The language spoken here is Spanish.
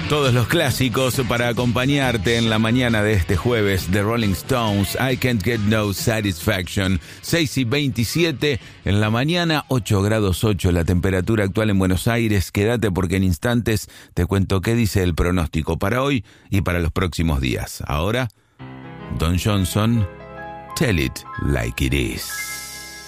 Todos los clásicos para acompañarte en la mañana de este jueves. The Rolling Stones, I Can't Get No Satisfaction. 6:27 en la mañana, 8 grados 8 la temperatura actual en Buenos Aires. Quédate porque en instantes te cuento qué dice el pronóstico para hoy y para los próximos días. Ahora, Don Johnson, Tell It Like It Is.